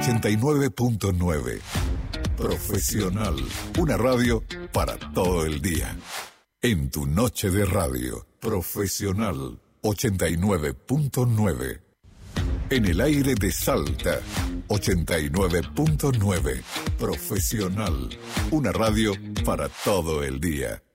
89.9. Profesional. Una radio para todo el día. En tu noche de radio. Profesional 89.9. En el aire de Salta 89.9. Profesional. Una radio para todo el día.